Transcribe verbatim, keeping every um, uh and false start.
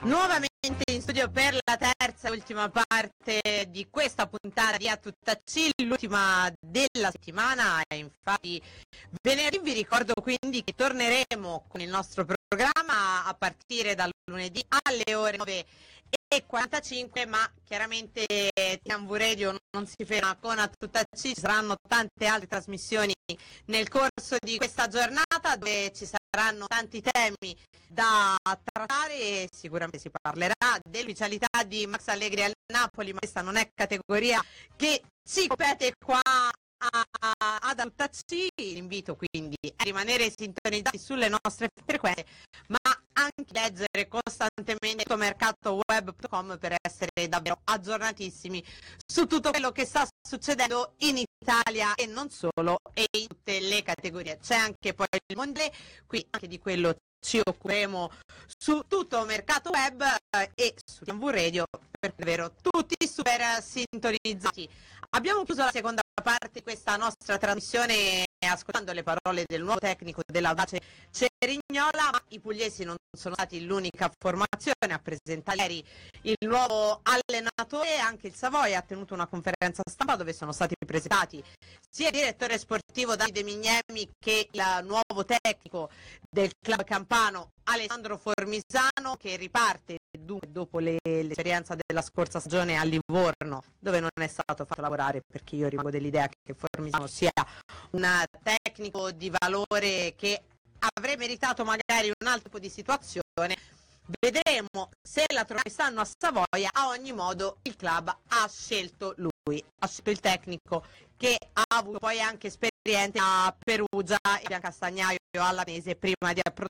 Nuovamente in studio per la terza e ultima parte di questa puntata di A Tutta Chill, l'ultima della settimana. E infatti venerdì vi ricordo quindi che torneremo con il nostro programma a partire dal lunedì alle ore nove e quarantacinque, ma chiaramente T V Radio non si ferma con A Tutta Chill, ci saranno tante altre trasmissioni nel corso di questa giornata dove ci saranno tanti temi da trattare e sicuramente si parlerà dell'ufficialità di Max Allegri al Napoli, ma questa non è categoria che ci compete qua a, a, ad A Tutta Chill. Invito quindi a rimanere sintonizzati sulle nostre frequenze, ma anche leggere costantemente mercato web punto com per essere davvero aggiornatissimi su tutto quello che sta succedendo in Italia e non solo, e in tutte le categorie. C'è anche poi il mondiale, qui anche di quello ci occuperemo su tutto mercato web eh, e su T V Radio, per davvero tutti super sintonizzati. Abbiamo chiuso la seconda parte di questa nostra trasmissione ascoltando le parole del nuovo tecnico dell'Audace Cerignola, ma i pugliesi non sono stati l'unica formazione a presentare ieri il nuovo allenatore. Anche il Savoia ha tenuto una conferenza stampa dove sono stati presentati sia il direttore sportivo Davide Mignemi che il nuovo tecnico del club campano Alessandro Formisano, che riparte dunque dopo le, l'esperienza della scorsa stagione a Livorno, dove non è stato fatto lavorare, perché io rimango dell'idea che Formisano sia un tecnico di valore che avrei meritato magari un altro tipo di situazione. Vedremo se la troverà quest'anno a Savoia. A ogni modo il club ha scelto lui, ha scelto il tecnico che ha avuto poi anche esperienze a Perugia e a Castagnaio alla Mese prima di approdare